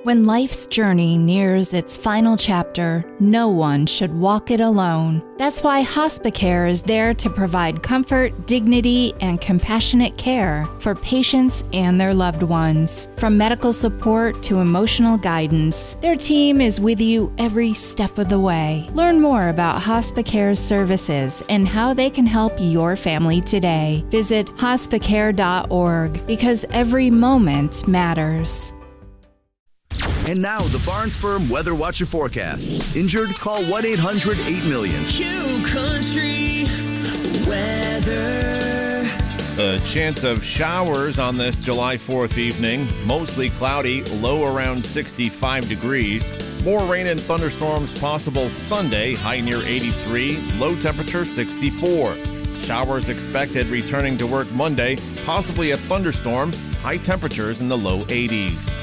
When life's journey nears its final chapter, no one should walk it alone. That's why Hospicare is there to provide comfort, dignity, and compassionate care for patients and their loved ones. From medical support to emotional guidance, their team is with you every step of the way. Learn more about Hospicare's services and how they can help your family today. Visit hospicare.org because every moment matters. And now, the Barnes Firm Weather Watcher forecast. Injured? Call 1-800-8-million. Q Country Weather. A chance of showers on this July 4th evening. Mostly cloudy, low around 65 degrees. More rain and thunderstorms possible Sunday, high near 83, low temperature 64. Showers expected returning to work Monday, possibly a thunderstorm, high temperatures in the low 80s.